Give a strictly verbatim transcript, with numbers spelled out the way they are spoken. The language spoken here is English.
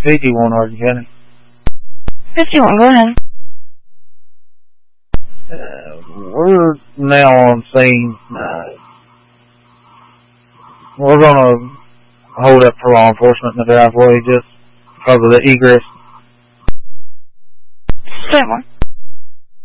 fifty-one, Hardin County. fifty-one, go ahead. Uh, we're now on scene. Uh, we're going to hold up for law enforcement in the driveway just because of the egress. seven.